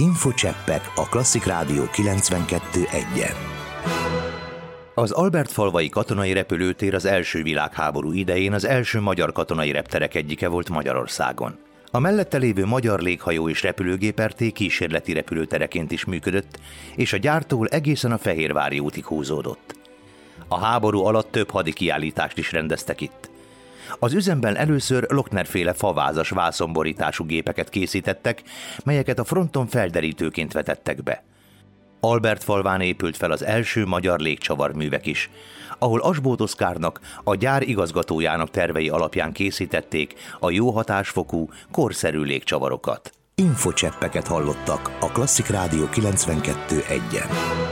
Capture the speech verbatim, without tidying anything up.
Infocseppek a Klasszik Rádió kilencvenkettő egyen. Az Albertfalvai katonai repülőtér az első világháború idején az első magyar katonai repterek egyike volt Magyarországon. A mellette lévő Magyar Léghajó és Repülőgép er té kísérleti repülőtereként is működött, és a gyártól egészen a Fehérvári útig húzódott. A háború alatt több hadikiállítást is rendeztek itt. Az üzemben először Lochner-féle favázas vászonborítású gépeket készítettek, melyeket a fronton felderítőként vetettek be. Albertfalván épült fel az első magyar légcsavarművek is, ahol Asbóth Oszkárnak, a gyár igazgatójának tervei alapján készítették a jó hatásfokú, korszerű légcsavarokat. Infocseppeket hallottak a Klasszik Rádió kilencvenkettő egyen.